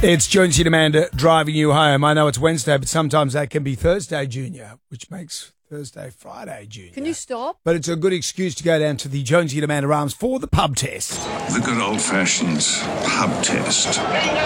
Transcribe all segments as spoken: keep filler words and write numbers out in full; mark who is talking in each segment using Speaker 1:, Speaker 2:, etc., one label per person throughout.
Speaker 1: It's Jonesy and Amanda driving you home. I know it's Wednesday, but sometimes that can be Thursday, Junior, which makes Thursday, Friday, Junior.
Speaker 2: Can you stop?
Speaker 1: But it's a good excuse to go down to the Jonesy and Amanda Arms for the pub test.
Speaker 3: The good old-fashioned pub test.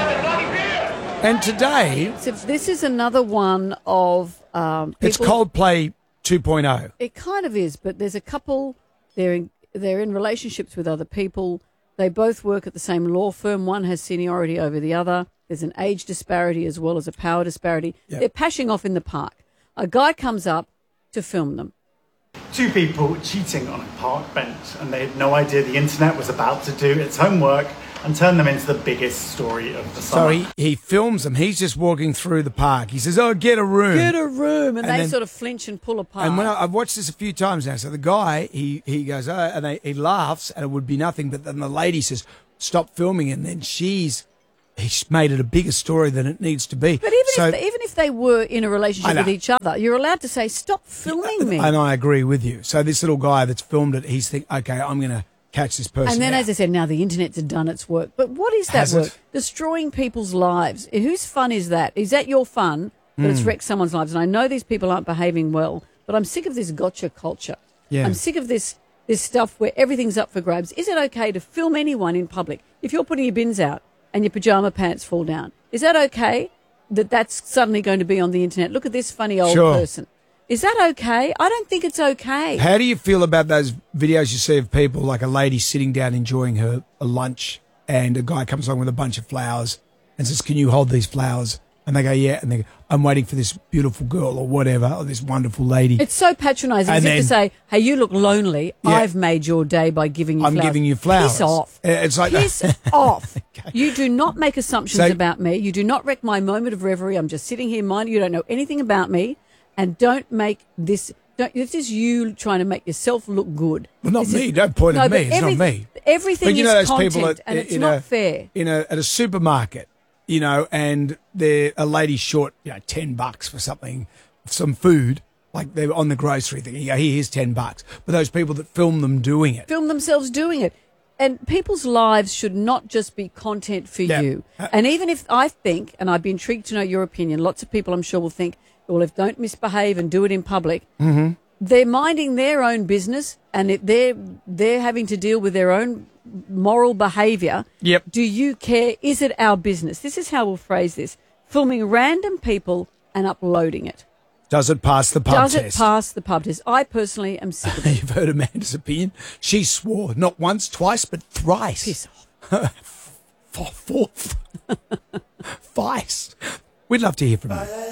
Speaker 1: And today,
Speaker 2: So this is another one of um, people.
Speaker 1: it's Coldplay two point oh.
Speaker 2: It kind of is, but there's a couple. They're in, they're in relationships with other people. They both work at the same law firm. One has seniority over the other. There's an age disparity as well as a power disparity.
Speaker 1: Yep.
Speaker 2: They're pashing off in the park. A guy comes up to film them.
Speaker 4: Two people cheating on a park bench, and they had no idea the internet was about to do its homework and turn them into the biggest story of the
Speaker 1: So
Speaker 4: summer.
Speaker 1: he, he films them. He's just walking through the park. He says, oh, get a room.
Speaker 2: Get a room, and,
Speaker 1: And
Speaker 2: they
Speaker 1: then-
Speaker 2: sort of flinch and pull apart.
Speaker 1: And when I, I've watched this a few times now, so the guy, he, he goes, oh, and they, he laughs, and it would be nothing, but then the lady says, stop filming, and then she's he's made it a bigger story than it needs to be.
Speaker 2: but even
Speaker 1: so,
Speaker 2: if they, even if they were in a
Speaker 1: I
Speaker 2: relationship
Speaker 1: know.
Speaker 2: with each other, you're allowed to say, "Stop filming me."
Speaker 1: And I agree with you. So this little guy that's filmed it, he's thinking, okay, I'm going to catch this person
Speaker 2: And then,
Speaker 1: out.
Speaker 2: as I said, now the internet's done its work. But what is that
Speaker 1: Has it?
Speaker 2: work? Destroying people's lives. Whose fun is that? Is that your fun that
Speaker 1: Hmm.
Speaker 2: it's wrecked someone's lives? And I know these people aren't behaving well, but I'm sick of this gotcha culture.
Speaker 1: Yeah.
Speaker 2: I'm sick of this this stuff where everything's up for grabs. Is it okay to film anyone in public? If you're putting your bins out and your pajama pants fall down, is that okay that that's suddenly going to be on the internet? Look at this funny old
Speaker 1: Sure.
Speaker 2: person. Is that okay? I don't think it's okay.
Speaker 1: How do you feel about those videos you see of people, like a lady sitting down enjoying her a lunch, and a guy comes along with a bunch of flowers and says, can you hold these flowers? And they go, yeah. And they go, I'm waiting for this beautiful girl or whatever, or this wonderful lady.
Speaker 2: It's so patronising, as
Speaker 1: And
Speaker 2: if to
Speaker 1: then-
Speaker 2: say, hey, you look lonely.
Speaker 1: Yeah.
Speaker 2: I've made your day by giving you
Speaker 1: I'm
Speaker 2: flowers.
Speaker 1: giving you flowers.
Speaker 2: Piss off.
Speaker 1: Uh, It's like
Speaker 2: Piss off. You do not make assumptions
Speaker 1: So-
Speaker 2: about me. You do not wreck my moment of reverie. I'm just sitting here minding you don't know anything about me. And don't make this... Don't, this is you trying to make yourself look good.
Speaker 1: Well, not
Speaker 2: This
Speaker 1: me.
Speaker 2: is-
Speaker 1: Don't point
Speaker 2: No,
Speaker 1: at me.
Speaker 2: but
Speaker 1: It's not
Speaker 2: every-
Speaker 1: me.
Speaker 2: Everything
Speaker 1: But you
Speaker 2: is
Speaker 1: know those
Speaker 2: content,
Speaker 1: people at,
Speaker 2: and it's
Speaker 1: in
Speaker 2: not
Speaker 1: a,
Speaker 2: fair.
Speaker 1: In a, at a supermarket, you know, and they're a lady's short, you know, ten bucks for something, some food, like they're on the grocery thing. You go, here, here's ten bucks. But those people that film them doing it.
Speaker 2: Film themselves doing it. And people's lives should not just be content for
Speaker 1: Yeah.
Speaker 2: you.
Speaker 1: Uh,
Speaker 2: And even if I think, and I'd be intrigued to know your opinion, lots of people I'm sure will think, well, if don't misbehave and do it in public,
Speaker 1: Mm-hmm.
Speaker 2: they're minding their own business, and if they're they're having to deal with their own moral behaviour.
Speaker 1: Yep.
Speaker 2: Do you care? Is it our business? This is how we'll phrase this: filming random people and uploading it.
Speaker 1: Does it pass the pub
Speaker 2: Does
Speaker 1: test?
Speaker 2: it pass the pub test? I personally am sick of it.
Speaker 1: You've heard Amanda's opinion. She swore not once, twice, but thrice.
Speaker 2: Piss off.
Speaker 1: For fourth. Thrice. We'd love to hear from you.